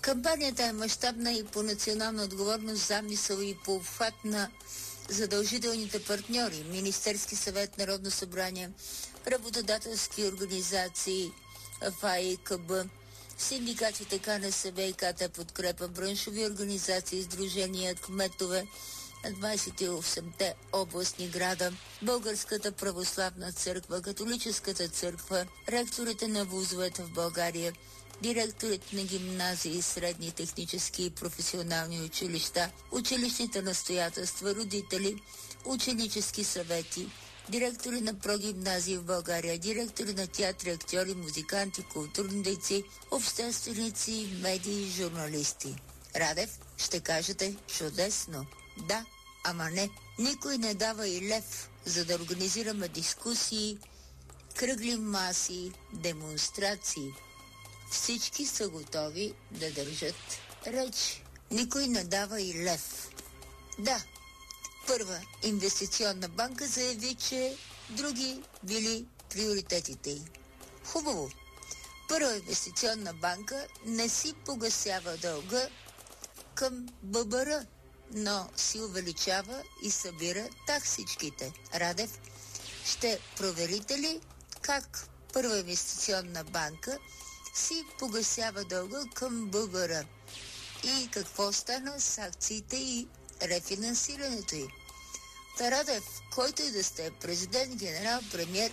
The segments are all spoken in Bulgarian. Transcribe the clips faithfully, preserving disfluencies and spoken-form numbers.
Кампанията е мащабна и по национална отговорност, замисъл и по обхват на задължителните партньори – Министерски съвет, Народно събрание, работодателски организации, ФАИ-КБ, синдикатите КНСБ и КТ Подкрепа, браншови организации, сдружения, кметове на двадесет и осемте областни града, Българската православна църква, Католическата църква, ректорите на вузовете в България, директорите на гимназии, средни технически и професионални училища, училищните настоятелства, родители, ученически съвети, директори на прогимназии в България, директори на театри, актьори, музиканти, културни дейци, общественици, медии, журналисти. Радев, ще кажете чудесно. Да, ама не. Никой не дава и лев, за да организираме дискусии, кръгли маси, демонстрации. Всички са готови да държат реч. Никой не дава и лев. Да, Първа инвестиционна банка заяви, че други били приоритетите й. Хубаво. Първа инвестиционна банка не си погасява дълга към ББР, но си увеличава и събира таксичките. Радев, ще проверите ли как Първа инвестиционна банка си погасява дълга към ББР и какво стана с акциите и рефинансирането й? Тарадев, който и да сте, президент, генерал, премиер,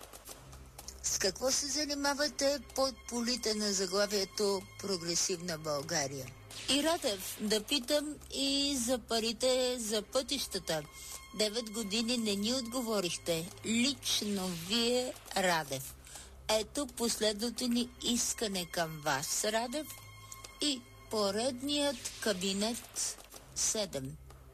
с какво се занимавате под полите на заглавието Прогресивна България? И Радев, да питам и за парите за пътищата. Девет години не ни отговорихте. Лично вие, Радев. Ето последното ни искане към вас, Радев, и поредният кабинет седем.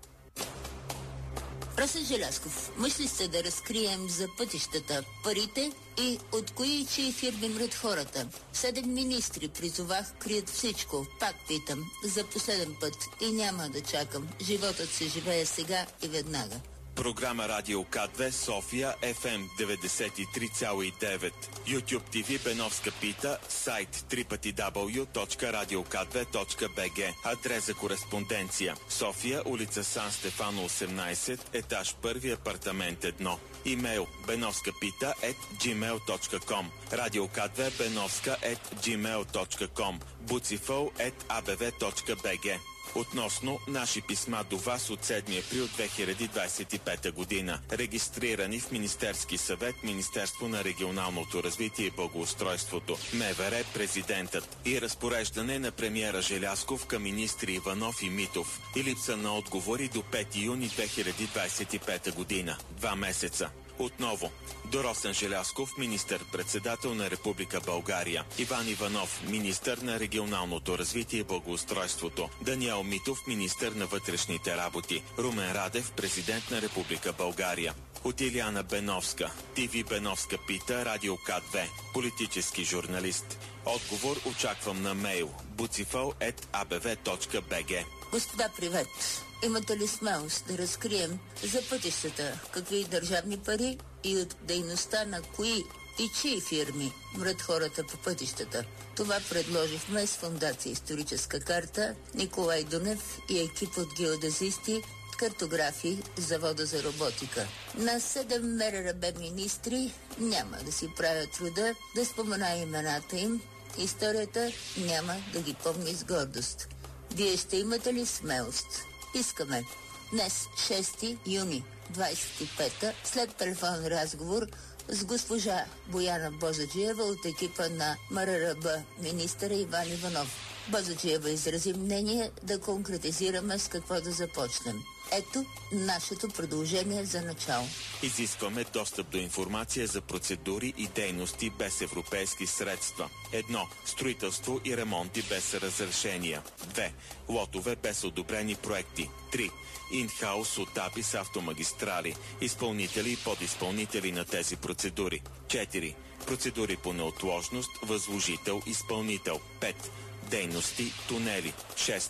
Росен Желязков, мисли сте да разкрием за пътищата парите и от кои чии фирми мрат хората? Седем министри призовах, крият всичко. Пак питам, за последен път и няма да чакам. Животът се живее сега и веднага. Програма Радио К две София, Еф Ем деветдесет и три цяло и девет, YouTube Ти Ви Беновска пита, сайт дабъл ю дабъл ю дабъл ю точка радио к две точка би джи, адрес за кореспонденция София, улица Сан Стефано осемнадесет, етаж първи, апартамент едно. Имейл беновскапита ет джимейл точка ком, радио К две беновска ет джимейл точка ком, буцифъл ет а бе ве точка би джи. Относно наши писма до вас от седми април две хиляди двадесет и пета година, регистрирани в Министерски съвет, Министерство на регионалното развитие и благоустройството, МВР, президентът и разпореждане на премиера Желязков към министри Иванов и Митов и липса на отговори до пети юни две хиляди двадесет и пета година. Два месеца. Отново, до Росен Желязков, министър-председател на Република България, Иван Иванов, министър на регионалното развитие и благоустройството, Даниел Митов, министър на вътрешните работи, Румен Радев, президент на Република България. От Илияна Беновска, Ти Ви Беновска пита, Радио К две, политически журналист. Отговор очаквам на мейл буцифъл ет а бе ве точка би джи. Господа, привет! Имате ли смелост да разкрием за пътищата какви държавни пари и от дейността на кои и чии фирми мрат хората по пътищата? Това предложихме с Фондация Историческа карта, Николай Дунев и екип от геодезисти, картографи, Завода за роботика. На седем МРРБ министри няма да си правя труда да спомена имената им. Историята няма да ги помни с гордост. Вие ще имате ли смелост? Искаме. Днес, шести юни двадесет и пета, след телефонен разговор с госпожа Бояна Бозаджиева от екипа на МРРБ, министъра Иван Иванов. Бозаджиева изрази мнение да конкретизираме с какво да започнем. Ето нашето предложение за начало. Изискваме достъп до информация за процедури и дейности без европейски средства. Едно. Строителство и ремонти без разрешения. Две. Лотове без одобрени проекти. Три. Инхаус отапи с автомагистрали, изпълнители и подизпълнители на тези процедури. Четири. Процедури по неотложност, възложител, изпълнител. Пет. Дейности, тунели. Шест.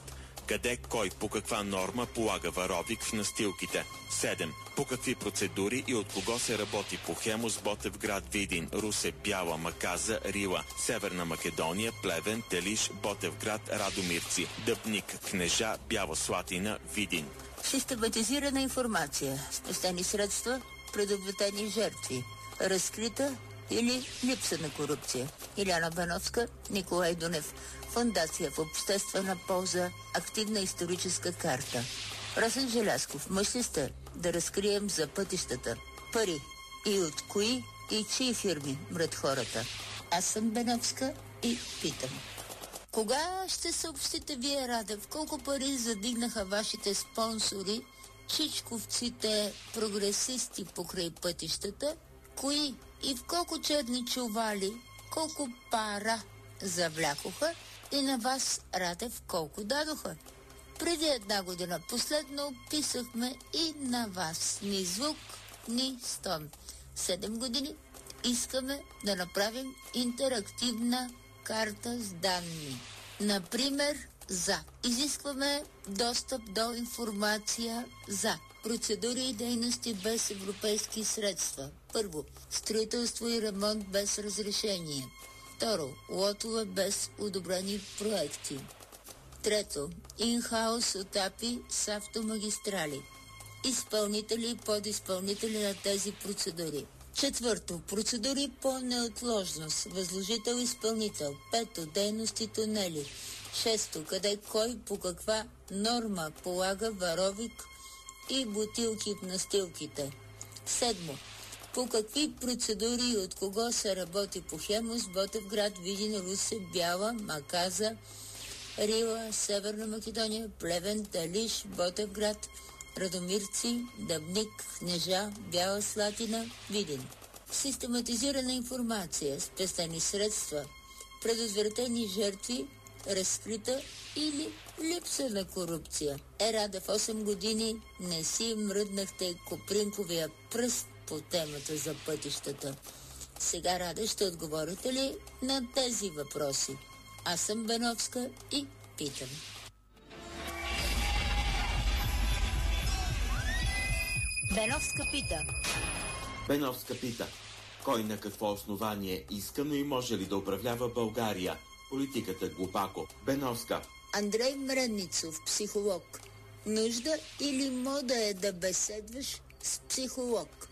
Къде, кой, по каква норма полага варовик в настилките? седем. По какви процедури и от кого се работи по Хемус, Ботевград, Видин, Русе, Бяла, Маказа, Рила, Северна Македония, Плевен, Телиш, Ботевград, Радомирци, Дъбник, Кнежа, Бяла Слатина, Видин. Систематизирана информация, спестени средства, предотвратени жертви, разкрита или липса на корупция. Иляна Бановска, Николай Дунев. Фондация в обществена полза, активна историческа карта. Росен Желязков, мъж ли сте да разкрием за пътищата? Пари. И от кои и чии фирми мрат хората? Аз съм Беновска и питам. Кога ще съобщите вие, Радев, колко пари задигнаха вашите спонсори, чичковците прогресисти покрай пътищата, кои и в колко черни чували, колко пара завлякоха и на вас, Радев, колко дадоха? Преди една година последно описахме и на вас. Ни звук, ни стон. Седем години искаме да направим интерактивна карта с данни. Например, за. Изискваме достъп до информация за процедури и дейности без европейски средства. Първо, строителство и ремонт без разрешение. Второ, лотове без одобрени проекти. Трето, инхаус етапи с автомагистрали. Изпълнители и подизпълнители на тези процедури. Четвърто, процедури по неотложност. Възложител-изпълнител. Пето, дейности тунели. Шесто, къде кой по каква норма полага варовик и бутилки в настилките. Седмо, по какви процедури и от кого се работи по Хемус, Ботевград, Видин, Русе, Бяла, Маказа, Рила, Северна Македония, Плевен, Телиш, Ботевград, Радомирци, Дъбник, Кнежа, Бяла Слатина, Видин. Систематизирана информация, спестени средства, предотвратени жертви, разкрита или липса на корупция. Е, Рада, в осем години не си мръднахте копринковия пръст по темата за пътищата. Сега, Рада, ще отговорите ли на тези въпроси? Аз съм Беновска и питам. Беновска пита. Беновска пита. Кой на какво основание иска, но и може ли да управлява България? Политиката глупако. Беновска. Андрей Мренницов, психолог. Нужда или мода е да беседваш с психолог?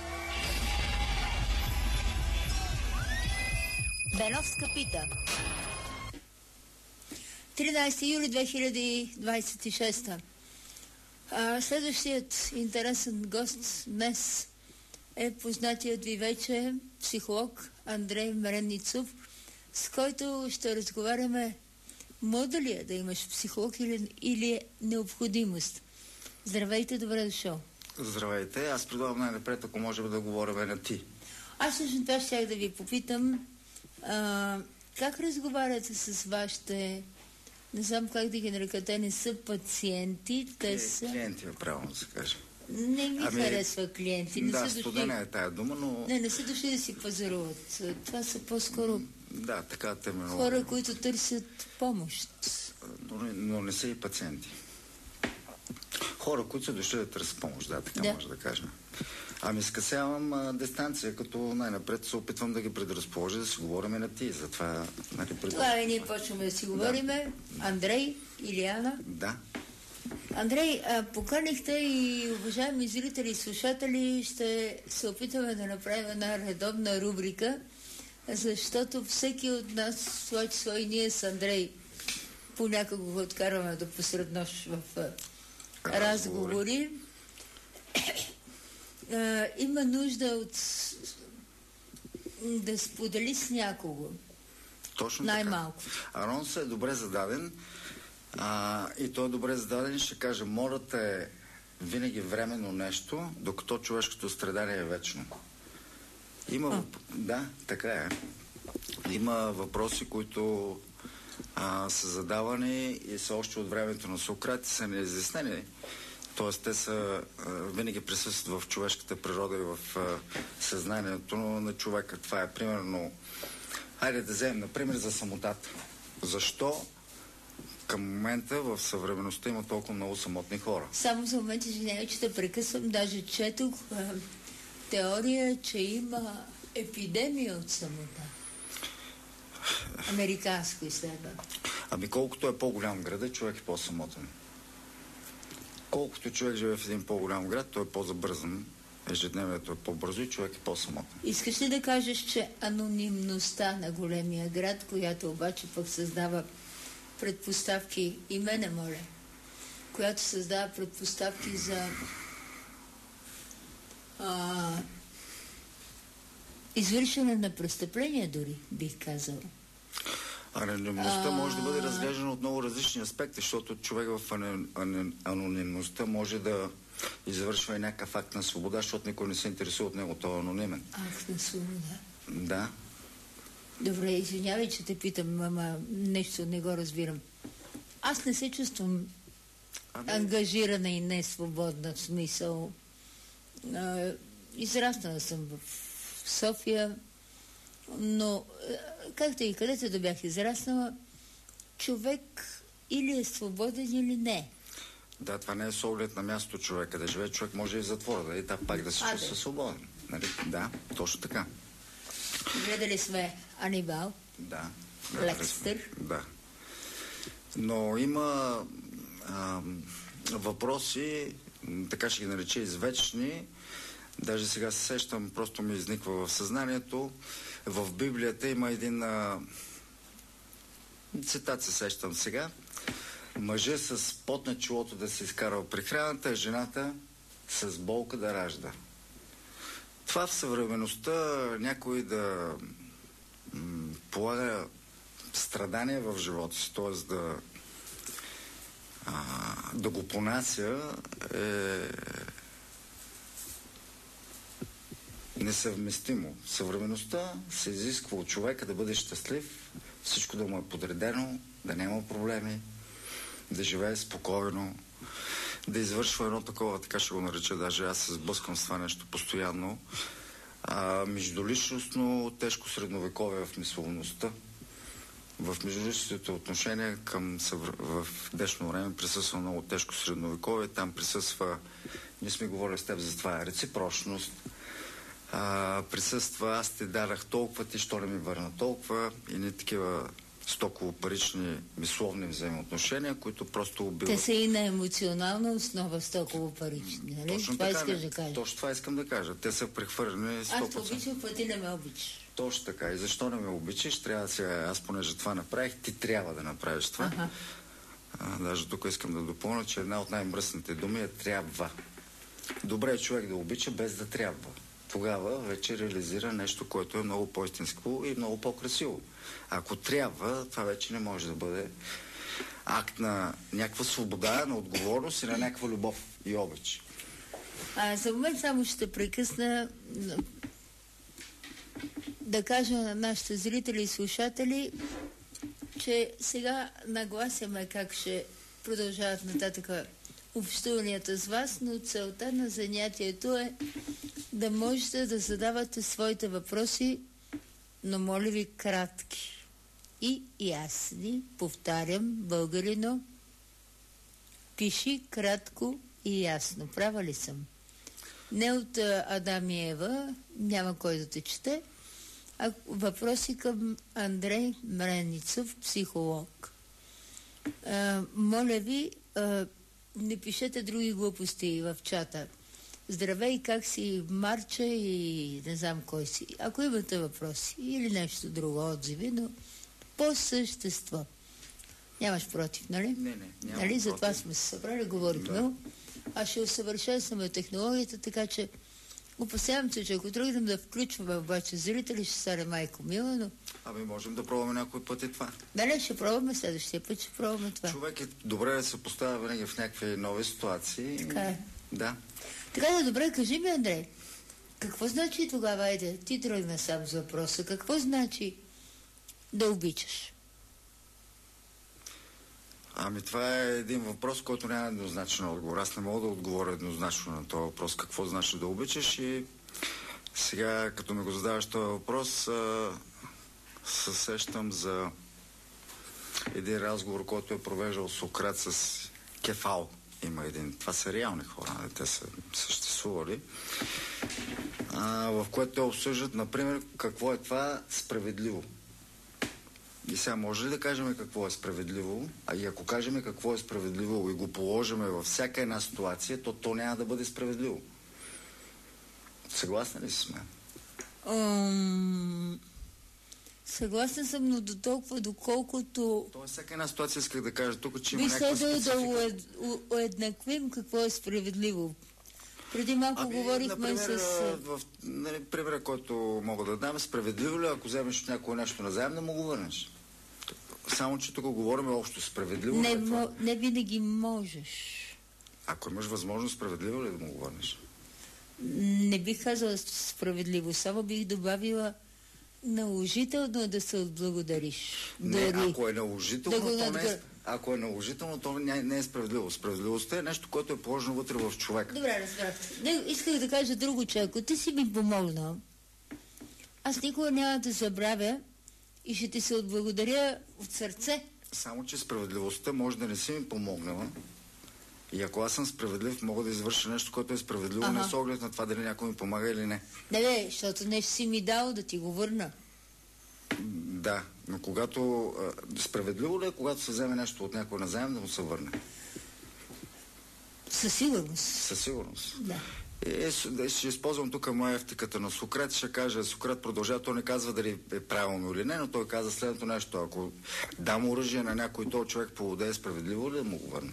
Беновска пита. тринадесети юли две хиляди двадесет и шеста. А, следващият интересен гост днес е познатият ви вече психолог Андрей Мренницов, с който ще разговаряме мода ли е да имаш психолог или, или е необходимост. Здравейте, добре дошъл. Здравейте, аз предлагам най-напред, ако можем да говорим на ти. Аз всъщност това щях да ви попитам, а, как разговаряте с вашите, не знам как да ги нарека, те не са пациенти, те са... Клиенти, правилно да се каже. Не ми ами, харесва клиенти. Не да, са студена е тая дума, но... Не, не са дошли да си пазаруват. Това са по-скоро... Да, така терминология. Хора, които търсят помощ. Но, но не са и пациенти. Хора, които са дошли да търсят помощ, да, така да. Може да кажем. Ами скъсявам а, дистанция, като най-напред се опитвам да ги предразположа, да си говорим и на ти. Затова, нали, пред... Това е, ние почваме да си говорим. Да. Андрей, Илияна. Да. Андрей, а, поканихте и уважаеми зрители и слушатели, ще се опитаме да направим една редовна рубрика, защото всеки от нас, свой число и ние с Андрей, понякога го откарваме до посред нощ в а, разговори. а, има нужда от да сподели с някого. Точно най-малко. Така. Анонсът е добре зададен. А, и той е добре зададен, ще кажа, мората е винаги временно нещо, докато човешкото страдание е вечно. Има... Въп... Да, така е. Има въпроси, които а, са задавани и са още от времето на Сократ и са неизяснени. Тоест, те са а, винаги присъстват в човешката природа и в а, съзнанието на човека. Това е примерно... Хайде да вземем, например, за самотата. Защо към момента в съвременността има толкова много самотни хора. Само за момент, извинявай, че те прекъсвам. Даже четох а, теория, че има епидемия от самота. Американско изследване. Ами колкото е по-голям града, човек е по-самотен. Колкото човек живее в един по-голям град, той е по-забързан. Ежедневието е по-бързо и човек е по-самотен. Искаш ли да кажеш, че анонимността на големия град, която обаче пък създава предпоставки, и мене моля, която създава предпоставки за а, извършване на престъпления дори, бих казала. Анонимността а... може да бъде разглеждана от много различни аспекти, защото човек в ан... ан... анонимността може да извършва и някакъв акт на свобода, защото никой не се интересува от него, той е анонимен. Акт на свобода? Да. Добре, извинявай, че те питам, ама нещо не го разбирам. Аз не се чувствам ами... ангажирана и не свободна в смисъл. А, израснала съм в София, но както и където да бях израснала, човек или е свободен, или не. Да, това не е с оглед на място човека да живее. Човек може и в затвора, да и да, пак да се чувства да. свободен. Нали? Да, точно така. Гледали сме Анибал? Да. Лекстър? Да. Но има а, въпроси, така ще ги нарече извечни. Даже сега се сещам, просто ми изниква в съзнанието. В Библията има един а, цитат, се сещам сега. Мъже с пот на челото да се изкарва прехраната, а жената с болка да ражда. Това в съвременността някой да м, полага страдания в живота си, т.е. да а, да го понася е несъвместимо. В съвременността се изисква от човека да бъде щастлив, всичко да му е подредено, да няма проблеми, да живее спокойно, да извършва едно такова, така ще го нареча, даже аз се сблъскам с това нещо постоянно, а, междуличностно тежко средновековие в мисловността. В междуличностните отношения към съвр... в днешно време присъства много тежко средновековие, там присъства, ние сме говорили с теб за това, реципрочност, а, присъства, аз ти дарах толкова, ти що не ми върна толкова, и не такива стоково-парични мисловни взаимоотношения, които просто убиват. Те са и на емоционална основа стоково-парични, нали? Точно това така, искаш не, да кажа. Точно това искам да кажа. Те са прехвърлени сто процента. Аз те обичам, пък ти не ме обичаш. Точно така. И защо не ме обичаш? Трябва да сега, аз понеже това направих, ти трябва да направиш това. Ага. А, даже тук искам да допълня, че една от най-мръсните думи е трябва. Добре е човек да обича без да трябва. Тогава вече реализира нещо, което е много по-истинско и много по-красиво. Ако трябва, това вече не може да бъде акт на някаква свобода, на отговорност и на някаква любов и обич. А, за момент само ще прекъсна да кажа на нашите зрители и слушатели, че сега нагласяме как ще продължават нататък общуванията с вас, но целта на занятието е да можете да задавате своите въпроси, но моля ви кратки и ясни. Повтарям, българино, пиши кратко и ясно. Права ли съм? Не от Адам и Ева, няма кой да те чете, а въпроси към Андрей Мреницов, психолог. А, моля ви, а, не пишете други глупости в чата. Здравей, как си, Марча и не знам кой си. Ако имате въпроси или нещо друго, отзиви, но по същество. Нямаш против, нали? Не, не, нямам нали? против. Затова сме се събрали, говорихме. Да. А ще усъвършенстваме технологията, така че опасявам се, че ако тръгнем да включваме обаче зрители, ще стане майко мила, но... Ами можем да пробваме някой път и това. Дали, ще пробваме следващия път, ще пробваме това. Човек е добре да се поставя винаги в някакви нови ситуации. Така е. Да. Така да, добре, кажи ми, Андрей, какво значи тогава, айде, ти тръгна сам с въпроса, какво значи да обичаш? Ами това е един въпрос, който няма еднозначен отговор. Аз не мога да отговоря еднозначно на този въпрос, какво значи да обичаш, и сега, като ми го задаваш този въпрос, а, се сещам за един разговор, който е провеждал Сократ с Кефал. Има един. Това са реални хора, те са съществували. А, в което те обсъждат, например, какво е това справедливо. И сега може ли да кажем какво е справедливо? А и ако кажем какво е справедливо и го положиме във всяка една ситуация, то то няма да бъде справедливо. Съгласна ли си с мен? Um, съгласна съм, но до толкова, доколкото... То е всяка една ситуация, исках да кажа тук, че има би някаква следвало специфика. да уеднаквим какво е справедливо. Преди малко ами, говорихме например, с... В, нали, примера, който мога да дам, справедливо ли, ако вземеш някое нещо назаем, да му го върнеш? Само, че тук говорим общо справедливо. Не, е това? не винаги можеш. Ако имаш възможност, справедливо ли да му го върнеш? Не бих казала справедливо, само бих добавила наложително да се отблагодариш. Не, Дори ако е наложително, да го то не е, надгър... ако е наложително, то не, не е справедливо. Справедливостта е нещо, което е положено вътре в човека. Добре, разбрах. Не, исках да кажа друго, че ако ти си ми помогнал, аз никога няма да забравя и ще ти се отблагодаря от сърце. Само, че справедливостта може да не си ми помогнала. И ако аз съм справедлив, мога да извърша нещо, което е справедливо, ага. не с оглед на това дали някой ми помага или не. Не, бе, защото нещо си ми дал да ти го върна. Да, но когато... А, справедливо ли е, когато се вземе нещо от някой назаем, да му се върне? Със сигурност. Със сигурност. Да. Е, ще използвам тук моя ефтиката на Сократ. Ще кажа, Сократ продължава, той не казва дали е правилно или не, но той каза следното нещо. Ако дам оръжие на някой, този човек поводее, справедливо ли да му го върна?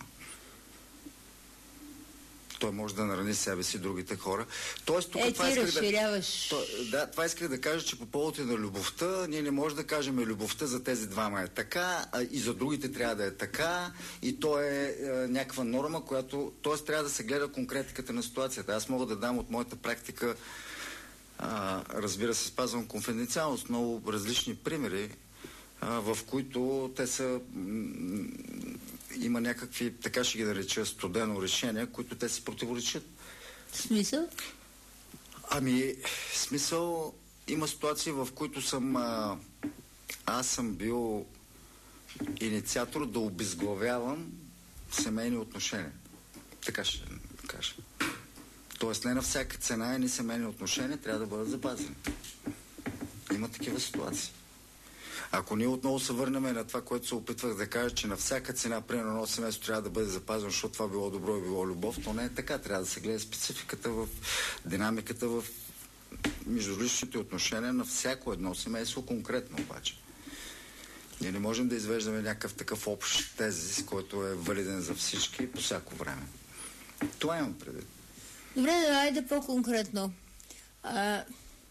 Той може да нарани себе си другите хора. Тоест, тук е, това ти исках разширяваш. да... То, да, това исках да кажа, че по повод и на любовта, ние не можем да кажем любовта за тези двама е така, а и за другите трябва да е така, и то е, е някаква норма, която... Тоест, трябва да се гледа конкретиката на ситуацията. Аз мога да дам от моята практика, а, разбира се, спазвам конфиденциалност, много различни примери, а, в които те са... има някакви, така ще ги нареча, студено решение, които те се противоречат. Смисъл? Ами, смисъл, има ситуации, в които съм а, аз съм бил инициатор да обезглавявам семейни отношения. Така ще кажа. Тоест, не на всяка цена едни семейни отношения трябва да бъдат запазени. Има такива ситуации. Ако ние отново се върнем на това, което се опитвах да кажа, че на всяка цена, примерно, едно семейство трябва да бъде запазено, защото това било добро и било любов, то не е така. Трябва да се гледа спецификата в динамиката в междуличните отношения на всяко едно семейство конкретно обаче. Ние не можем да извеждаме някакъв такъв общ тезис, който е валиден за всички по всяко време. Това имам предвид. Добре, да, айде по-конкретно. А...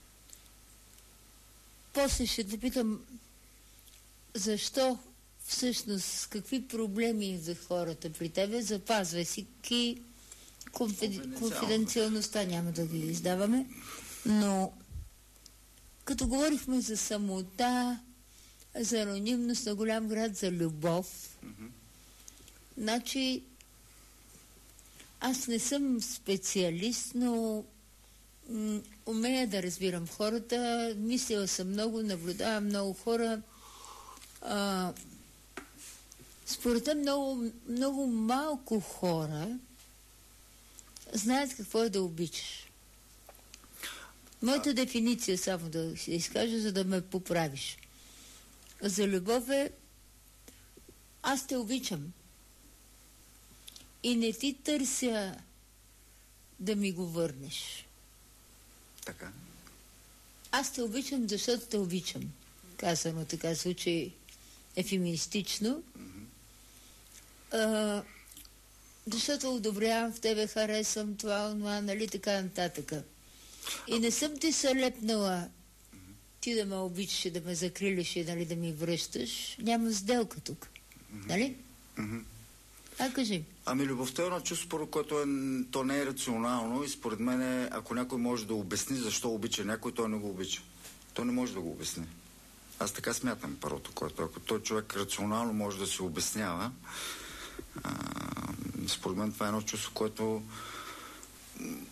После ще те питам защо всъщност, какви проблеми за хората при тебе, запазвай си ки конфиди... конфиденциалността, няма да ги издаваме, но като говорихме за самота, за анонимност на голям град, за любов, mm-hmm. значи аз не съм специалист, но м- умея да разбирам хората, мислила съм много, наблюдавам много хора. А, според мен много, много малко хора знаят какво е да обичаш. Моята а... дефиниция, само да се изкажа, за да ме поправиш. За любов е аз те обичам. И не ти търся да ми го върнеш. Така. Аз те обичам, защото те обичам. Казано така случай ефеминистично. Mm-hmm. А, защото одобрявам в тебе, харесвам това, онова, нали, така нататък. И не съм ти се лепнала mm-hmm. ти да ме обичаш и да ме закрилиш и, нали, да ми връщаш. Няма сделка тук. Mm-hmm. Нали? Mm-hmm. А, кажи. Ами любовта е едно чувство, което е, то не е рационално и според мен, ако някой може да обясни защо обича някой, той не го обича. Той не може да го обясни. Аз така смятам първото, което ако той човек рационално може да се обяснява, а, според мен това е едно чувство, което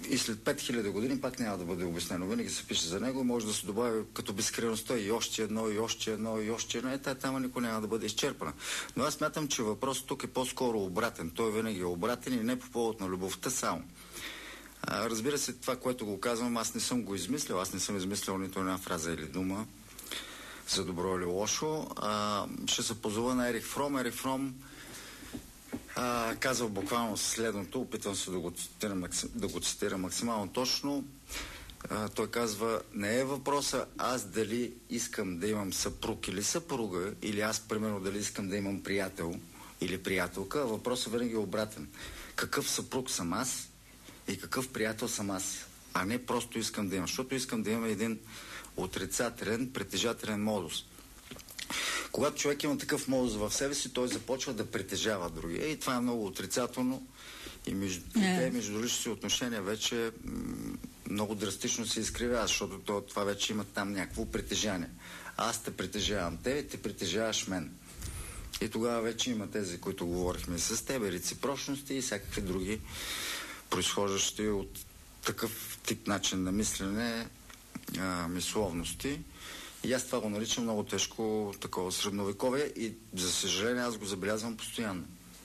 и след пет хиляди години пак няма да бъде обяснено. Винаги се пише за него и може да се добави като безкрайността и още едно, и още едно, и още едно. Е, тая тема никой няма да бъде изчерпана. Но аз смятам, че въпросът тук е по-скоро обратен. Той винаги е обратен и не по повод на любовта само. А, разбира се, това, което го казвам, аз не съм го измислил. Аз не съм измислил нито една фраза или дума за добро или лошо. А, ще се позова на Ерих Фром. Ерих Фром а, казва буквално следното. Опитвам се да го цитирам, да го цитирам максимално точно. А, той казва, не е въпроса аз дали искам да имам съпруг или съпруга, или аз, примерно, дали искам да имам приятел или приятелка. Въпросът винаги е обратен. Какъв съпруг съм аз и какъв приятел съм аз, а не просто искам да имам. Защото искам да имам един отрицателен, притежателен модус. Когато човек има такъв модус в себе си, той започва да притежава другия. И това е много отрицателно. И между, yeah. те междуличностни отношения вече м- много драстично се изкривяват, защото то, това вече има там някакво притежание. Аз те притежавам тебе, ти притежаваш мен. И тогава вече има тези, които говорихме с тебе, реципрочности и всякакви други, произхождащи от такъв тип начин на мислене, а, мисловности. И аз това го наричам много тежко такова средновековие и за съжаление аз го забелязвам постоянно.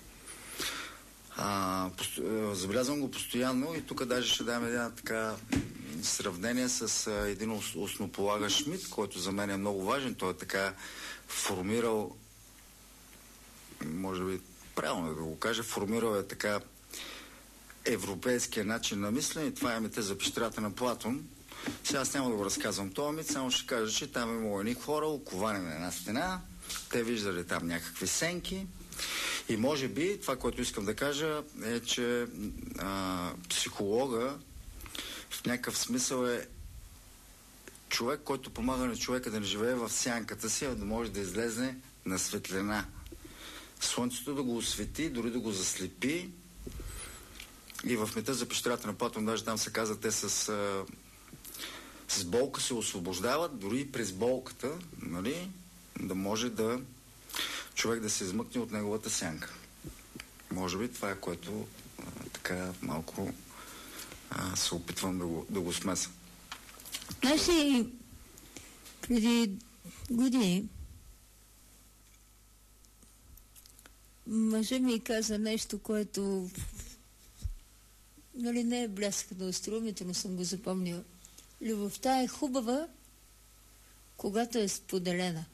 А, посто... Забелязвам го постоянно и тук даже ще дам една така сравнение с а, един основополагащ Шмидт, който за мен е много важен. Той е така формирал, може би правилно да го кажа, формирал е така европейския начин на мислене и това е митът за пещерата на Платон. Сега аз няма да го разказвам този мит, само ще кажа, че там имало едни хора, оковани на една стена, те виждали там някакви сенки и може би това, което искам да кажа е, че а, психолога в някакъв смисъл е човек, който помага на човека да не живее в сянката си, а да може да излезе на светлина. Слънцето да го освети, дори да го заслепи. И в мита за пещерата на Платон, даже там се казва, те с, а, с болка се освобождават, дори и през болката, нали, да може да човек да се измъкне от неговата сянка. Може би това е, което а, така малко а, се опитвам да го, да го смеса. Знаеш ли, преди години мъжът ми каза нещо, което нали не е бляска на острумите, но съм го запомнила. Любовта е хубава, когато е споделена.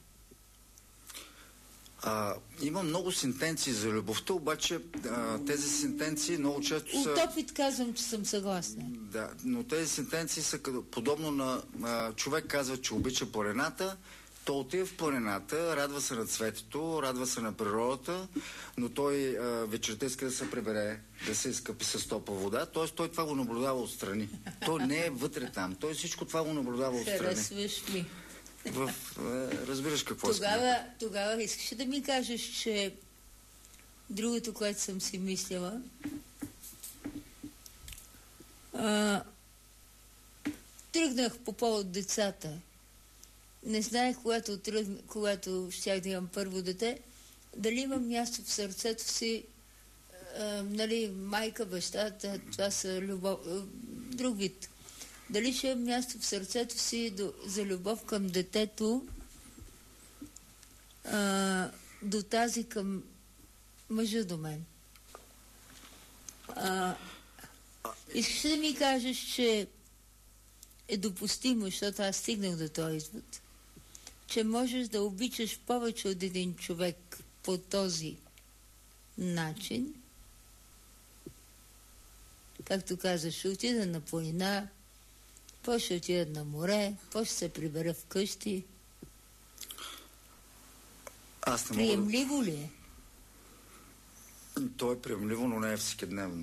А, има много сентенции за любовта, обаче а, тези сентенции много често са... От опит казвам, че съм съгласна. Да, но тези сентенции са подобно на а, човек казва, че обича планината, то отива в планината, радва се на цветето, радва се на природата, но той а, вечерта иска да се прибере, да се изкъпи с топла вода, т.е. той това го наблюдава отстрани. Той не е вътре там, той всичко това го наблюдава отстрани. Харесваш ми. В, е, разбираш какво тогава, тогава искаш да ми кажеш, че другото, което съм си мислила, а, тръгнах по повод децата. Не знаех, когато, тръгна, когато щях да имам първо дете, дали имам място в сърцето си, а, нали, майка, бащата, това са любов, а, друг вид. Дали ще имам място в сърцето си до, за любов към детето, а, до тази към мъжа до мен. А, искаш да ми кажеш, че е допустимо, защото аз стигнах до този извод, че можеш да обичаш повече от един човек по този начин, както казаш, ще отида на планина, после ще отида на море, после ще се прибера вкъщи. Аз не Приемливо мога... ли е? То е приемливо, но не е всекидневно.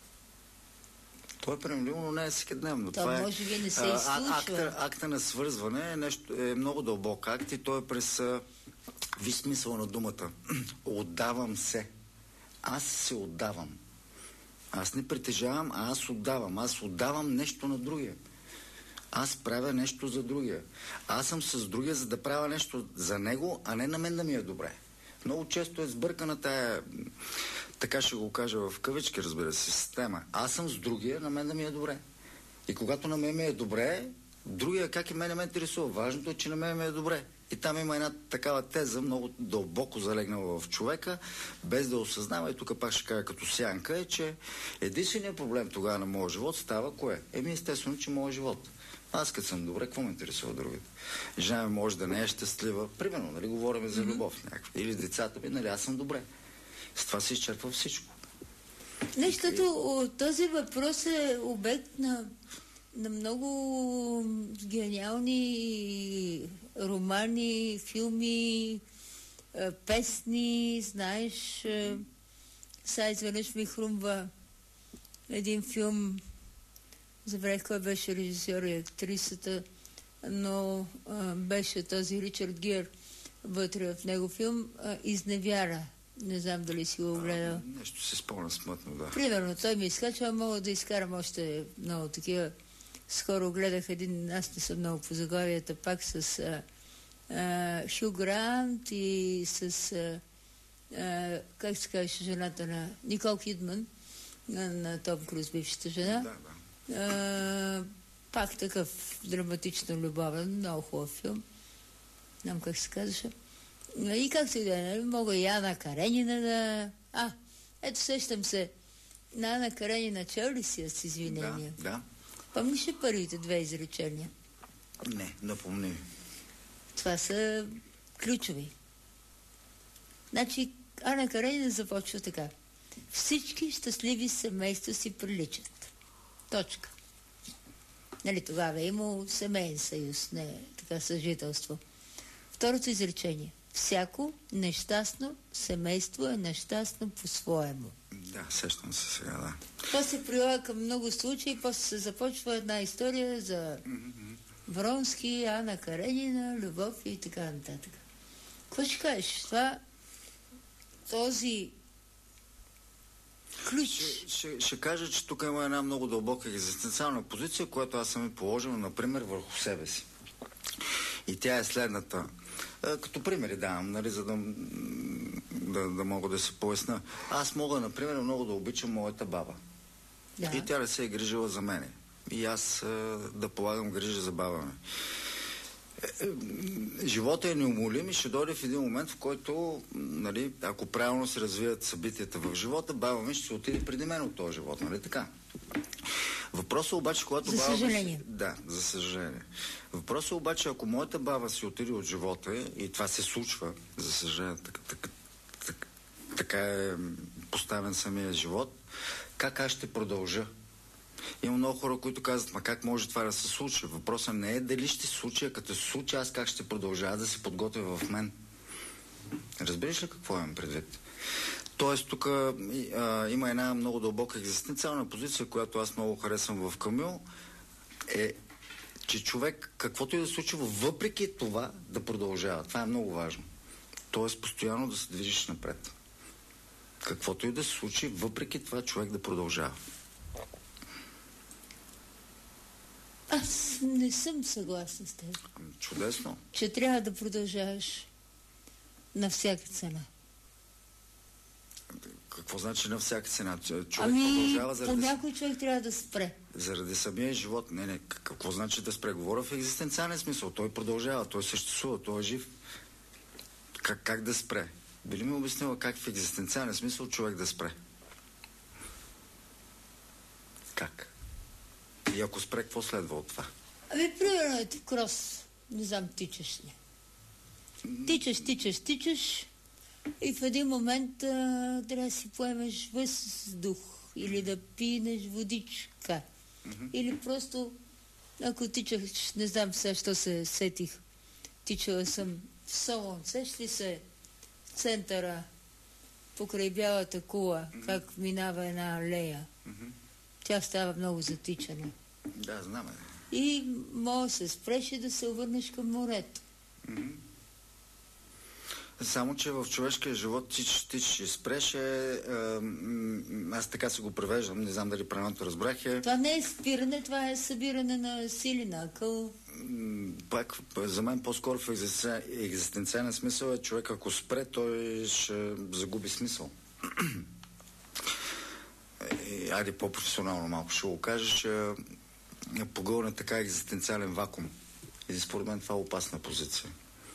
То е приемливо, но не е всекидневно. То това може би не се изслушва. Акта, акта на свързване е, нещо, е много дълбок акт и той е през ви смисъл на думата. Отдавам се. Аз се отдавам. Аз не притежавам, а аз отдавам. Аз отдавам нещо на другия. Аз правя нещо за другия. Аз съм с другия, за да правя нещо за него, а не на мен да ми е добре. Много често е сбъркана тая, така ще го кажа в кавички, разбира се, система. Аз съм с другия, на мен да ми е добре. И когато на мен ми е добре, другия как и мен не ме интересува. Важното е, че на мен ми е добре. И там има една такава теза, много дълбоко залегнала в човека, без да осъзнава, и тук пак ще кажа като сянка, е, че единственият проблем тогава на моя живот става кое? Еми естествено, че моя живот. Аз като съм добре, какво ме интересува другите? Жена ми може да не е щастлива. Примерно, нали, говорим за любов някаква. Или децата ми, нали, аз съм добре. С това се изчерпва всичко. Нещото, този въпрос е обект на, на много гениални романи, филми, песни, знаеш. Сега изведнъж ми хрумва един филм, забравих кой беше режисьор и актрисата, но а, беше този Ричард Гир вътре в него филм а, Изневяра. Не знам дали си го гледал. Нещо се спомня смътно, да. Примерно, той ми изкачва, мога да изкарам още много такива. Скоро гледах един, аз не съм много по заглавията, пак с а, а, Хю Грант и с, а, а, как се казваше жената на Никол Кидман, на, на Том Круз, бившата жена. Да, да. А, пак такъв драматично-любовен, много хубав филм. Не знам как се казваше. И как се да, мога и Ана Каренина да... А, ето сещам се. На Ана Каренина чел ли си с извинения? Да, да. Помниш ли първите две изречения? Не, напомни. Това са ключови. Значи, Ана Каренина започва така. Всички щастливи семейства си приличат. Точка. Нали, тогава е имало семейен съюз, не така съжителство. Второто изречение. Всяко нещастно семейство е нещастно по-своему. Да, сещам се сега, да. Това се прилага към много случаи, после се започва една история за Вронски, Ана Каренина, любов и така нататък. Какво ще кажеш? Това, този ключ... Ще, ще, ще кажа, че тук има една много дълбока екзистенциална позиция, която аз съм и положил, например, върху себе си. И тя е следната. Като примери давам, нали, за да, да, да мога да се поясна. Аз мога, например, много да обичам моята баба. Да. И тя да се е грижила за мене. И аз да полагам грижа за баба ми. Живота е неумолим и ще дойде в един момент, в който, нали, ако правилно се развият събитията в живота, баба ми ще се отиде преди мен от този живот, нали така? Въпросът обаче, когато за баба... съжаление. Да, за съжаление. Въпросът обаче, ако моята баба си отиде от живота, и това се случва, за съжаление, така, така, така, така е поставен самия живот, как аз ще продължа? Има много хора, които казват, ма как може това да се случи? Въпросът не е дали ще се случи, а като се случи, аз как ще продължа да се подготвя в мен. Разбираш ли какво имам предвид? Тоест, тук а, има една много дълбока екзистенциална позиция, която аз много харесвам в Камю, е, че човек, каквото и да се случва, въпреки това да продължава. Това е много важно. Тоест, постоянно да се движиш напред. Каквото и да се случи, въпреки това човек да продължава. Аз не съм съгласна с теб. Чудесно. Че трябва да продължаваш на всяка цена. Какво значи на всяка цена? Човек ами, продължава заради... по някой човек трябва да спре. Заради самия живот. Не, не. Какво значи да спре? Говоря в екзистенциален смисъл. Той продължава, той съществува, той е жив. Как, как да спре? Би ли ми обяснила как в екзистенциален смисъл човек да спре? Как? И ако спре, какво следва от това? Ами, примерно ето крос. Не знам, тичаш ли. Тичаш, тичаш, тичаш и в един момент а, трябва да си поемеш въздух или да пинеш водичка. Mm-hmm. Или просто, ако тичаш, не знам сега, що се сетих. Тичала съм в Солон. Сеш ли се в центъра покрай Бялата кула, mm-hmm. как минава една алея? Mm-hmm. Тя става много затичана. Да, знаме. И може да се спреш и да се обърнеш към морето. Mm-hmm. Само, че в човешкия живот ти, ти ще спреш е, е, аз така се го превеждам, не знам дали правилно разбрах е... Това не е спиране, това е събиране на сили, на акъл. Пак, за мен по-скоро в екзистенциален смисъл е човек, ако спре, той ще загуби смисъл. И, айде по-професионално малко ще го кажа, че е погълне така екзистенциален вакуум. И според мен това е опасна позиция.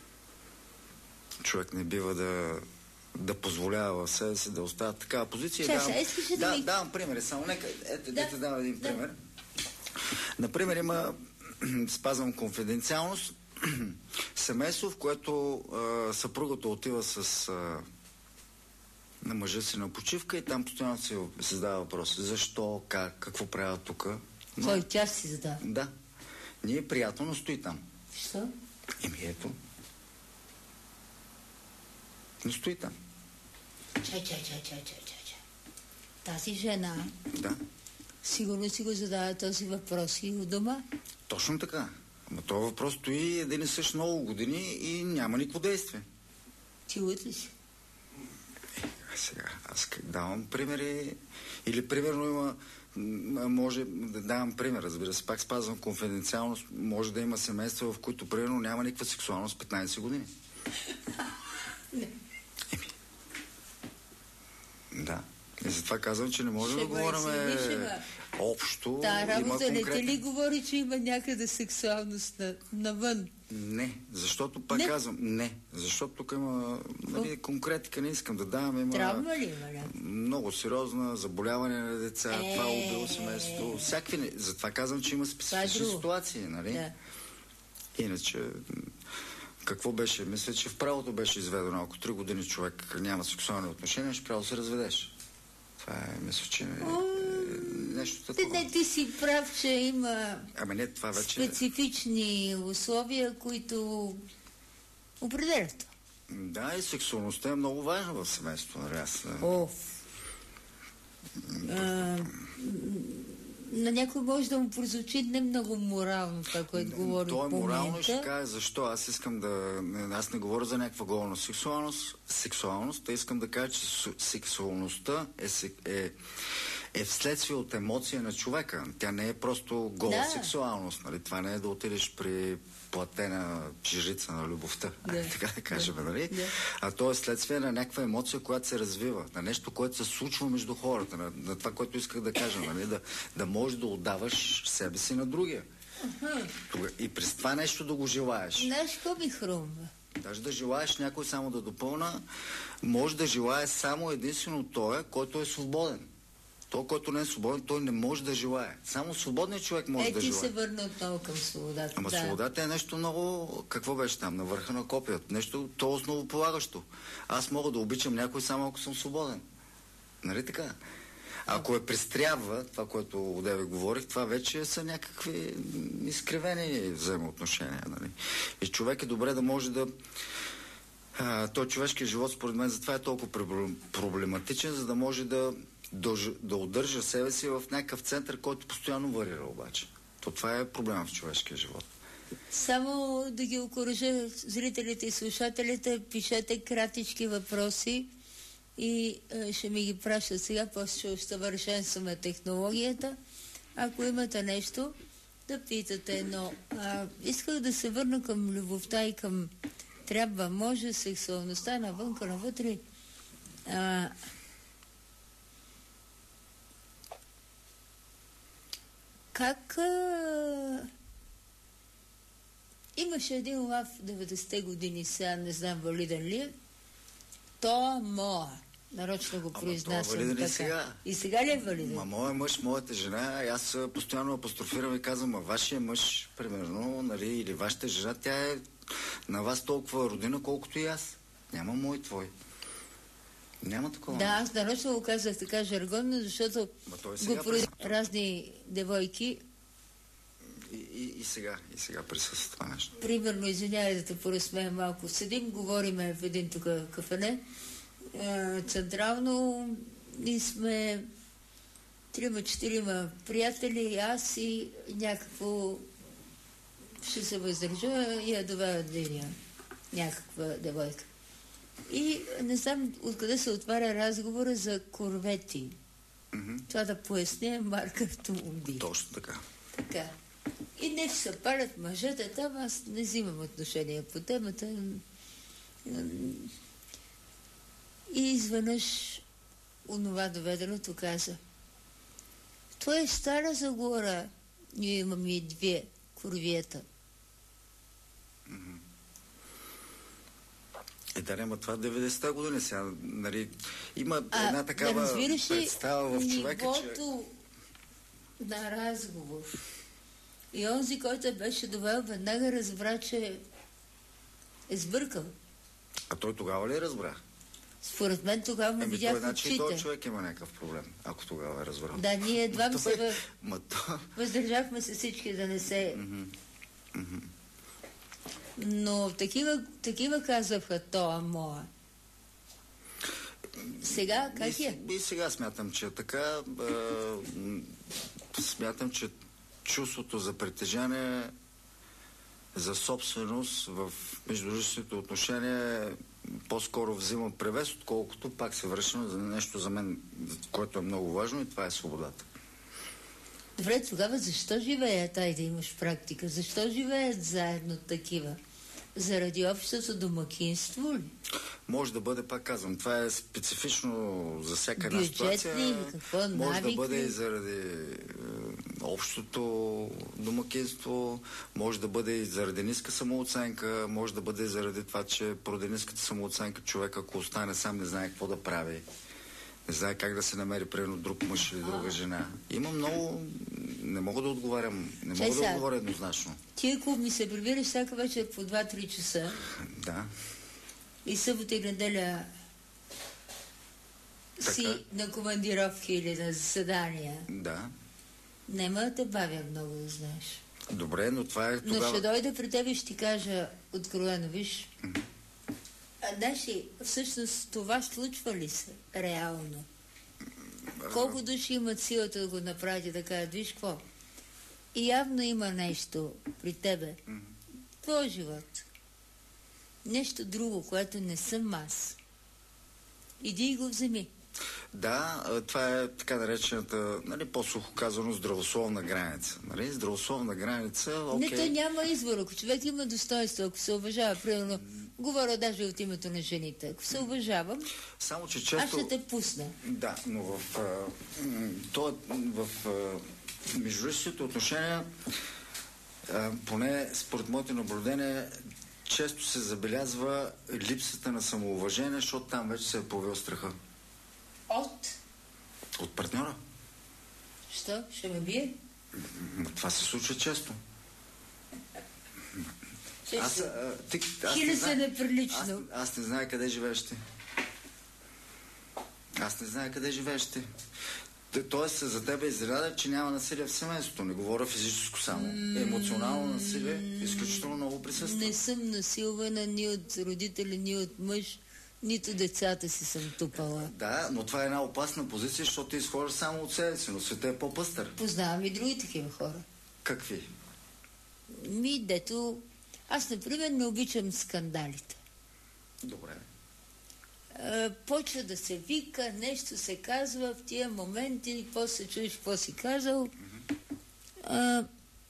Човек не бива да, да позволява в себе си да остава такава позиция. Ша, давам, ша, да, да ми... давам примери, само нека. Ето, да, да давам един да. пример. Например, има, спазвам конфиденциалност, семейство, в което а, съпругата отива с а, на мъжа си на почивка и там постоянно се задава въпрос. Защо, как, какво правя тук? Но... Кой тя си задава? Да. Не е приятно, но стои там. Защо? Еми ето. Но стои там. Чай, чай, чай, чай, чай, чай. Тази жена Да. сигурно си го задава този въпрос и у дома. Точно така. Ама този въпрос стои един и същ много години и няма никакво действие. Ти луд ли си? Е, сега, аз давам примери. Или примерно има... Може да давам пример, разбира се. Пак спазвам конфиденциалност. Може да има семейства, в които примерно няма никаква сексуалност петнайсет години. Не. Еми. Да. И затова казвам, че не може да говорим общо. Та работа не конкретен... те ли говори, че има някъде сексуалност на, навън? Не, защото пак не. казвам не, защото тук има нали, конкретика, не искам да давам, има Травма ли има? Не? много сериозна заболяване на деца, е, това убило семейството, всякакви не... Затова казвам, че има специфични е ситуации, нали? Да. Иначе, какво беше? Мисля, че в правото беше изведено, ако три години човек няма сексуални отношения, ще право да се разведеш. Това е, мисля, че е нещо такова. Не, ти си прав, че има Ами не, това вече... специфични условия, които определят. Да, и сексуалността е много важна в семейството. Нали? Аз... Оф. А, на някой може да му прозвучи не много морално това, което говори То е по морално, момента. ще кажа защо. Аз искам да... Аз не говоря за някаква голна сексуалност, сексуалност, а искам да кажа, че сексуалността е, е, е вследствие от емоция на човека. Тя не е просто гола да. сексуалност. Нали? Това не е да отидеш при платена жрица на любовта, Да. така да кажем, да. нали? Да. А то е следствие на някаква емоция, която се развива, на нещо, което се случва между хората, на, на това, което исках да кажа, нали? Да, да можеш да отдаваш себе си на другия. Uh-huh. И през това нещо да го желаеш. Знаеш, какво ми хрумва? Даже да желаеш някой само да допълна, може да желае само единствено той, който е свободен. Той, който не е свободен, той не може да желае. Само свободният човек може е, да ти желае. се върна отново към свободата. Ама да. свободата е нещо много... Какво беше там? На върха на копията. Нещо то основополагащо. Аз мога да обичам някой само ако съм свободен. Нали така? Ако е престрябва, това, което одеве говорих, това вече са някакви изкривени взаимоотношения. Нали? И човек е добре да може да... А, той човешкият живот, според мен, затова е толкова проблематичен, за да може да, да, да удържа себе си в някакъв център, който постоянно варира обаче. То това е проблема в човешкия живот. Само да ги окуража зрителите и слушателите, пишете кратички въпроси и е, ще ми ги пращат сега, после ще усъвършенстваме технологията. Ако имате нещо, да питате, но а, исках да се върна към любовта и към трябва, може, сексуалността навънка, навътре. А, как а, имаше един лав в деветдесетте години, сега не знам валиден ли е, то моя. Нарочно го произнасям така. Сега. И сега ли е валиден? Ма моя мъж, моята жена, аз постоянно апострофирам и казвам, а вашия мъж, примерно, нали, или вашата жена, тя е на вас толкова родина, колкото и аз. Няма мой твой. Няма такова. Да, аз нарочно го казах така жаргонно, защото го произнасям разни девойки. И, и, и сега, и сега присъства това нещо. Примерно, извинявай да те поразсмея малко. Седим, говориме в един тук кафене, е, централно, и сме трима-четирима приятели, аз и някакво ще се въздържа и я доведа деня някаква девойка. И не знам откъде се отваря разговора за корвети. Mm-hmm. Това да поясня марка автомобили. Точно така. Така. И не се палят мъжете там, аз не взимам отношение по темата. И изведнъж онова доведеното каза: това е Стара Загора. Ние имаме и две корвета. Mm-hmm. Е, да, няма това деветдесетте години сега, нали, има а, една такава да представа в човека, нивото че... на разговор. И онзи, който беше довел, веднага разбра, че е сбъркал. А той тогава ли разбра? Според мен тогава му видях в очите. Този човек има някакъв проблем, ако тогава е разбрал. Да, ние едва той... се въ... Ма то... въздържахме се всички да не се... Mm-hmm. Mm-hmm. Но такива, такива казваха то, моя. Сега как и, е? И сега смятам, че така. Е, смятам, че чувството за притежание, за собственост в междуличните отношения по-скоро взима превес, отколкото пак се връщам за нещо за мен, което е много важно, и това е свободата. Добре, тогава защо живеят, ай да имаш практика? Защо живеят заедно такива? Заради общото домакинство ли? Може да бъде, пак казвам, това е специфично за всяка една бюджет ситуация. Ли, какво, може навик, да бъде ли? и заради е, общото домакинство, може да бъде и заради ниска самооценка, може да бъде и заради това, че поради ниската самооценка човек, ако остане сам, не знае какво да прави. Не знае как да се намери примерно друг мъж или друга жена. Има много... Не мога да отговарям. Не мога да отговоря еднозначно. Ти ако ми се прибираш всяка вечер по два-три часа... Да. И събота и неделя си на командировки или на заседания... Да. Нема да те бавя много, да знаеш. Добре, но това е тогава... Но ще дойда при тебе и ще ти кажа откровено, виж... Mm-hmm. А, Даши, всъщност това случва ли се реално? Колко души имат силата да го направят и да кажат, виж какво? И явно има нещо при тебе. Mm-hmm. Твой живот. Нещо друго, което не съм аз. Иди и го вземи. Да, това е така наречената, нали, по-сухо казано, здравословна граница. Нали? Здравословна граница, окей. Не, то няма избор. Ако човек има достоинство, ако се уважава, примерно, говоря даже от името на жените, ако се уважавам, само че често... аз ще те пусна. Да, но в, а, то, в а, междуличните отношения, а, поне според моите наблюдения, често се забелязва липсата на самоуважение, защото там вече се е появил страха. От? От партньора. Що? Ще ме бие? Това се случва често. Ще аз, се... а, ти, аз Хили не се знае, неприлично. Аз, аз не знае къде живееш ти. Аз не знае къде живееш ти. Тоест за тебе изряда, че няма насилие в семейството. Не говоря физическо само. Емоционално насилие изключително много присъства. Не съм насилвана ни от родители, ни от мъж, нито децата си съм тупала. Да, но това е една опасна позиция, защото ти изхождаш само от себе си, но света е по-пъстър. Познавам и други такива хора. Какви? Ми, дето... Аз, например, не обичам скандалите. Добре. А, почва да се вика, нещо се казва в тия моменти, и после чуеш какво си казал. Mm-hmm. А,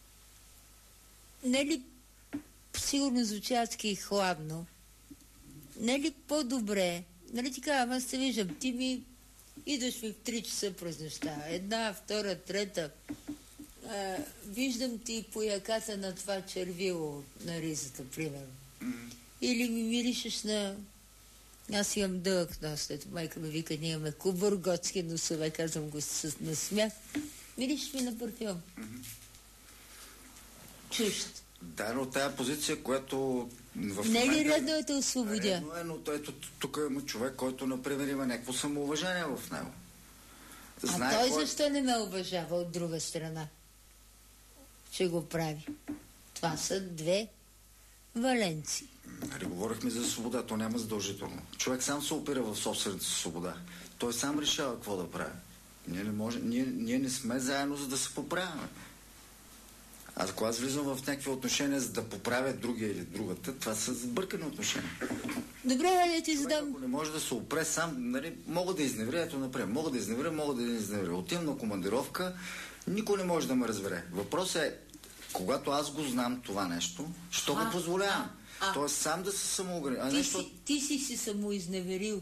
не ли сигурно звучи адски хладно? Не ли по-добре? Нали ти казвам, аз те виждам, ти ми идваш ми в три часа през нощта. Една, втора, трета. А, виждам ти по яката на това червило на ризата, примерно. Mm-hmm. Или ми миришеш на... Аз имам дълъг нос, ето майка ми вика, ние имаме кубурготски носове, казвам го с насмях. Миришеш ми на парфюм. Mm-hmm. Чужд. Да, но тая позиция, която в не момента... ли редно е да освободя? Редно е, но ето тук има човек, който, например, има някакво самоуважение в него. Знае а той кой... защо не ме уважава от друга страна? Че го прави. Това са две валенции. Нали, говорихме за свобода, то няма задължително. Човек сам се опира в собствената си свобода. Той сам решава какво да прави. Ние не, може, ние, ние не сме заедно, за да се поправяме. А ако аз влизам в някакви отношения, за да поправя другия или другата, това са сбъркани отношения. Добре, я ти задам. Ако не може да се опре сам, нали, мога да изневря, ето напред. Мога да изневря, мога да изневря. Отивам на командировка, никой не може да ме разбере. Въпросът е, когато аз го знам това нещо, що го позволявам? Тоест сам да се самоогранича. Ти, нещо... си, ти си се самоизневерил.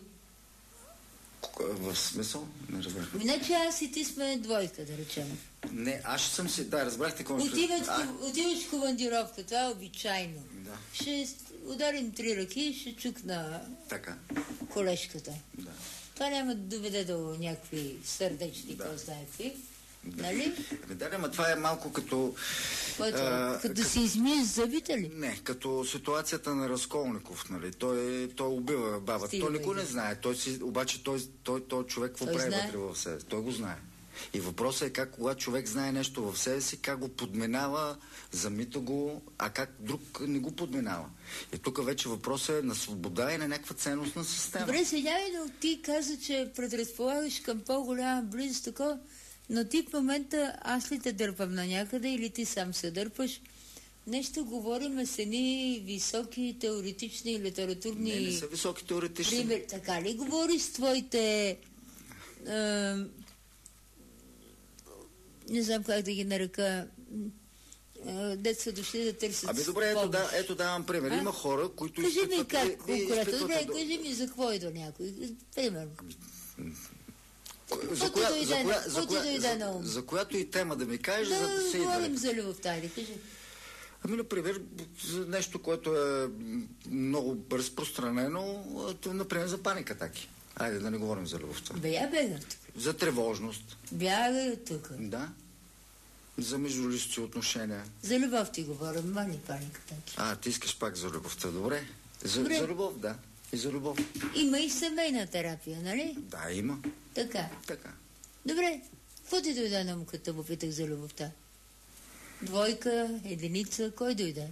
В смисъл? Не разбрах. Иначе аз и ти сме двойка, да речем. Не, аз ще съм си... Да, разбрахте какво ще... Отиваш, а... отиваш в командировка, това е обичайно. Да. Ще ударим три ръки и ще чукна така. колежката. Да. Това няма да доведе до някакви сърдечни, да. Кой знае какви. Да. Нали? Да, ама това е малко като... Който, а, като да си измиеш зъбите ли? Не, като ситуацията на Разколников, нали? Той, той убива баба. Стига, той никой не знае. Той си, обаче той, той, той човек какво прави вътре в себе си? Той го знае. И въпросът е как, когато човек знае нещо в себе си, как го подминава, замита го, а как друг не го подминава. И тук вече въпросът е на свобода и на някаква ценностна система. Добре, сега но ти каза, че предразполагаш към по-голяма близост, такова, но ти в момента аз ли те дърпам на някъде или ти сам се дърпаш? Нещо говорим с едни високи теоретични литературни... Не, не са високи теоретични. Пример, така ли говориш с твоите... Е, не знам как да ги нарека... Дето са дошли да търсят... Ами добре, ето, да, ето давам пример. А? Има хора, които... Кажи ми как, и, конкретно. Не, до... кажи ми за какво идва някой. Примерно. За, коя, за, коя, за, коя, за, за която и тема да ми кажеш, да, за да се говорим за любовта, или кажи. Ами, например, за нещо, което е много разпространено, например, за паникатаки. Айде да не говорим за любовта. Бе, я бега тук. За тревожност. Бягай тук. Да. За междуличностни отношения. За любов ти говорим, мали паникатаки. А, ти искаш пак за любовта, добре. За, добре. За любов, да. И за любов. Има и семейна терапия, нали? Да, има. Така. Така. Добре. Какво ти дойде на му, като попитах за любовта? Двойка, единица, кой дойде?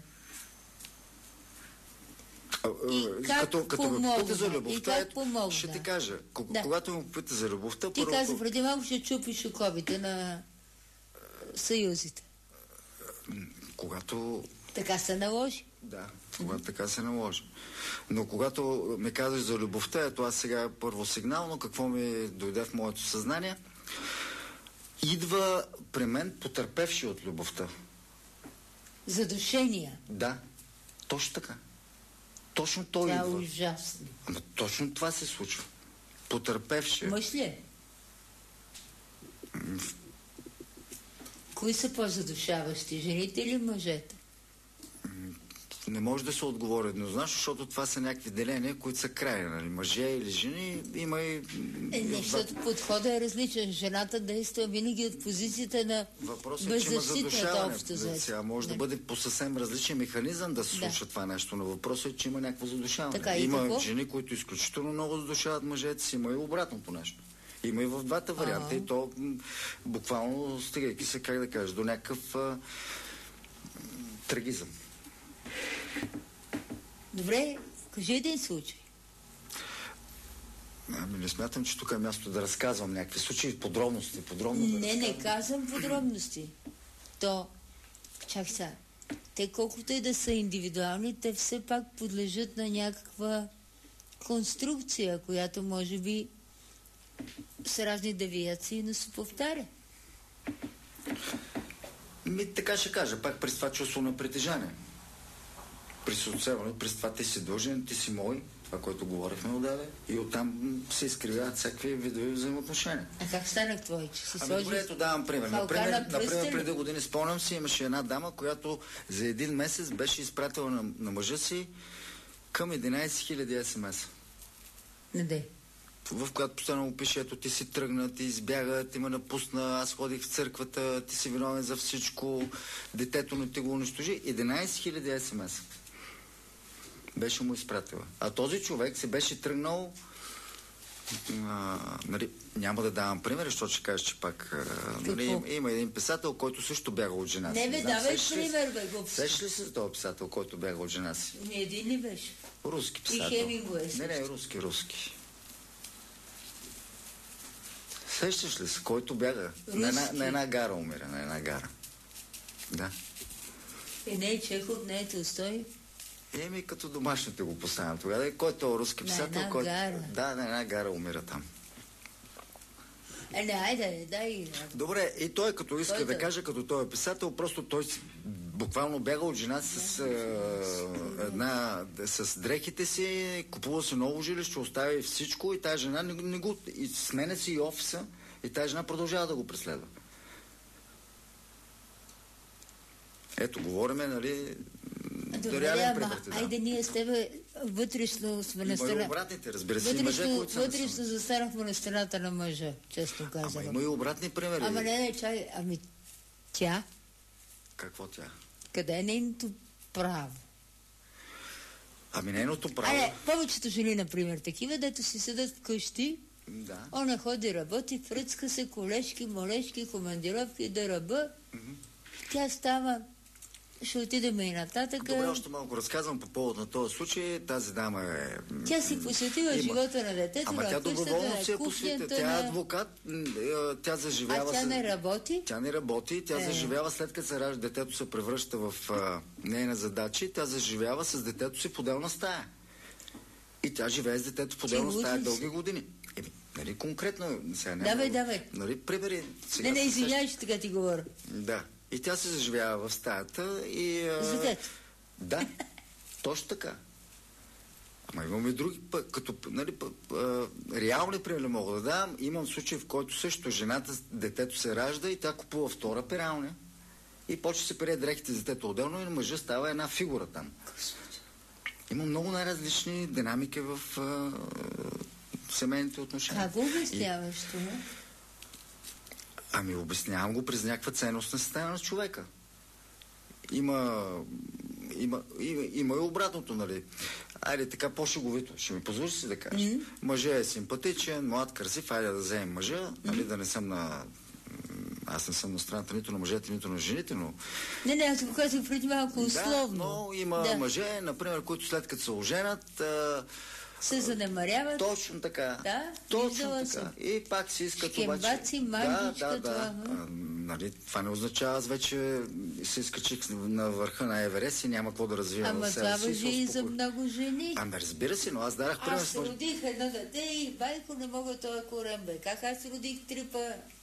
И как като, като помогна? ме попита за любовта, и как помогна? Ще ти кажа. Да. Когато ме попита за любовта... Ти първо... каза, преди малко ще чупиш оковите на съюзите. Когато... Така се наложи. Да, когато така се наложи. Но когато ме казваш за любовта, ето аз сега първо сигнално, какво ми дойде в моето съзнание, идва при мен потърпевши от любовта. Задушения. Да, точно така. Точно той идва. Това е ужасно. Ама точно това се случва. Потърпевши. Мъж ли е? М- Кои са по-задушаващи? Жените или мъжете? Не може да се отговори еднозначно, защото това са някакви деления, които са крайни. Нали? Мъже или жени, има и... Е, не, защото подходът е различен. Жената действа винаги от позицията на беззащитната общо взето. Сега може не. да бъде по съвсем различен механизъм да се случва да. това нещо, но въпросът е, че има някакво задушаване. Така, има какво? жени, които изключително много задушават мъжете си, има и обратното нещо. Има и в двата варианта. А-а. И то буквално стигайки се, как да кажа, до някакъв а, трагизъм. Добре, кажи един случай. Ами не смятам, че тук е място да разказвам някакви случаи, подробности. Подробно да не, разказвам. не казвам подробности. То, чак сега, те колкото и да са индивидуални, те все пак подлежат на някаква конструкция, която може би с разни девиации, но се повтаря. Ми, така ще кажа, пак през това чувство на притежание. При социалното, през това ти си дължен, ти си мой, това, което говорихме отдаве, и оттам се изкривяват всякакви видове взаимоотношения. А как станах твой, че си ами, сложиш... добре, ето давам пример. Например, например, преди години спомням си, имаше една дама, която за един месец беше изпратила на, на мъжа си към единайсет хиляди ес ем ес. Не де. В която постоянно му пише, ето ти си тръгна, ти избяга, ти ме напусна, аз ходих в църквата, ти си виновен за всичко, детето не ти го унищожи. единайсет хиляди ес ем ес. Беше му изпратила. А този човек се беше тръгнал, а, нали, няма да давам пример, защото ще кажа, че пак а, нали, има, има един писател, който също бяга от жена си. Не бе, давай пример, бе, го. Сещаш ли се за този писател, който бяга от жена си? Не един ли беше? Руски писател. И Хемингуей. Не, не, руски, руски. Сещаш ли се, който бяга? На една, на една гара умира, на една гара. Да. И не е Чехов, не е Толстой. Еми, като домашните го поставям тогава. Кой е този руски писател? На кой... гара. Да, на една гара умира там. Е, не, айде, дай. Добре, и той като иска Той да да- каже, като той е писател, просто той си буквално бяга от жена си с, а, една, с дрехите си, купува си ново жилище, остави всичко и тази жена не, не го... И сменя си и офиса и тази жена продължава да го преследва. Ето, говориме, нали, Добре, реален ама, пример ти дам. айде ние с тебе вътрешно сме на Има и страна. обратните, разбира се, и мъже, Вътрешно, които са на вътрешно страна. застанахме на страната на мъжа, често Ама казано. има и обратни примери. Ама не, не, чай, ами тя, Какво тя? къде е нейното право? Ами нейното право... Айде, повечето жени, например, такива, дето си седат вкъщи, Да. она ходи, работи, фръцка се, колешки, молешки, командировки, да ръба. Тя става, ще отидем и нататък. Добре, още малко разказвам по повод на този случай. Тази дама е... Тя си посветила Има- живота на детето, Ама на тя къщата, доброволно на се е посветила. кухнята, Тя е на... адвокат, м, е, тя заживява... А тя с- не работи? Тя не работи, тя Е. заживява след като се ражда, детето се превръща в а, нейна задача и тя заживява с детето си в отделна стая. И тя живее с детето в отделна луд стая ли дълги си? години. Еми, нали, конкретно... Сега няма Давай, да- давай. Нали, примери... сега Не, не, се извинявай, че така ти говоря. Да. И тя се заживява в стаята и... а, За детето. Да, точно така. Ама имаме и други, пък, като, нали, пък, а, реални примери мога да дам. Имам случай, в който също жената, детето се ражда и тя купува втора пералня и почва се пере дрехите за детето отделно и на мъжа става една фигура там. Има много най-различни динамики в а, семейните отношения. Как го обясняваш това? Ами обяснявам го през някаква ценностна система на човека. Има, има, има, има и обратното, нали. Айде така по-шеговито. Ще ми позволиш си да кажа. Mm-hmm. Мъжът е симпатичен, млад, красив, айде да вземем мъжа, mm-hmm. нали, да не съм на... Аз не съм на страната нито на мъжете, нито на жените, но... Не, не, аз го казах преди малко условно. Да, но има Да. мъже, например, които след като се оженят... А, Се занемаряват. точно така. Да, точно виждала така. съм. И пак си искат обаче... Шкембаци, да, мандичка, да, да. това, А, нали, това не означава, аз вече се изкачих на върха на Еверест и няма какво да развивам Ама в себе това си. въжи и за много жени. Ами разбира се, но аз дарах пример. Аз с- родих едно дете и байко не мога този корем, бе. Как аз родих три па...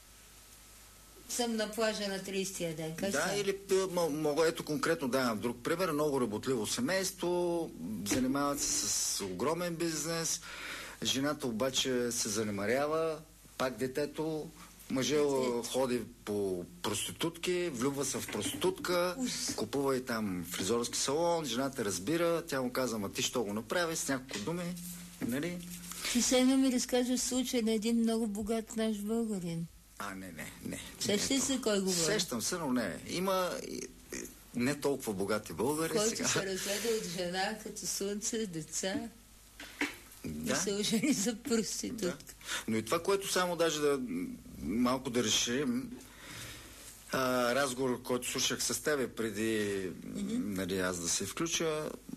Съм на плажа на тридесетия ден. Как Да, става? или п- м- мога, ето конкретно давам друг пример. Много работливо семейство, занимават се с огромен бизнес, жената обаче се занемарява, пак детето, мъжът Детето. ходи по проститутки, влюбва се в проститутка, Ужас. купува и там фризорски салон, жената разбира, тя му казва, ма ти що го направи, с няколко думи, нали? Ти сега ми разкажеш случай на един много богат наш българин. А, не, не, не. Сещаш не, се кой говори? Сещам се, но не. Има и- и не толкова богати българи Който сега. се разгледа от жена като слънце, деца и Да, се ожени за да. проститутка. Но и това, което само даже да малко да разширим, а, разговор, който слушах с тебе преди, mm-hmm. нали, аз да се включа,